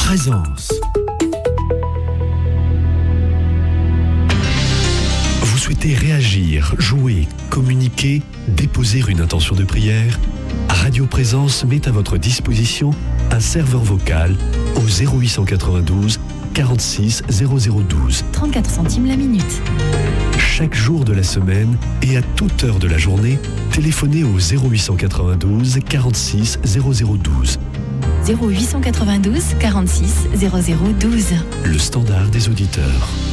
Présence. Vous souhaitez réagir, jouer, communiquer, déposer une intention de prière? Radio Présence met à votre disposition un serveur vocal au 0892 46 0012. 34 centimes la minute. Chaque jour de la semaine et à toute heure de la journée, téléphonez au 0892 46 0012. 0892 46 0012. Le standard des auditeurs.